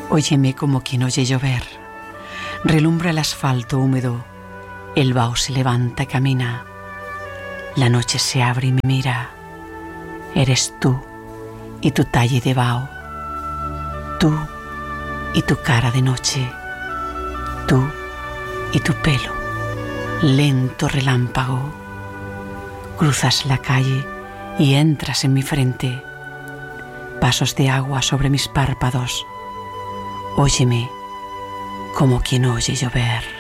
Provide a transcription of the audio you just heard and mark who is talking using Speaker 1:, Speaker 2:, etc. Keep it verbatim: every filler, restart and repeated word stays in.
Speaker 1: Óyeme como quien oye llover. Relumbra el asfalto húmedo. El vaho se levanta y camina. La noche se abre y me mira. Eres tú y tu talle de vaho. Tú y tu cara de noche. Tú y tu pelo. Lento relámpago. Cruzas la calle y entras en mi frente. Pasos de agua sobre mis párpados. Óyeme como quien oye llover.